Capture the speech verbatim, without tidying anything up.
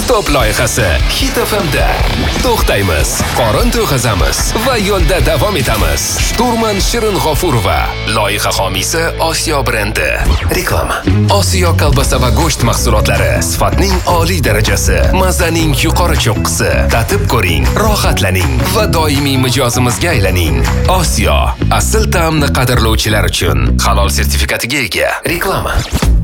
Top loyihasi Hit F M da. To'xtaymiz, qorin to'g'azamiz va yo'lda davom etamiz. Shturman Shirin G'ofurova, loyiha homiysi Osiyo brendi. Reklama. Osiyo kolbasa va go'sht mahsulotlari sifatning oliy darajasi, mazaning yuqori cho'qqisi. Tatib ko'ring, rohatlaning va doimiy mijozimizga aylaning. Osiyo asl ta'mni qadrlovchilar uchun halol sertifikatiga ega. Reklama.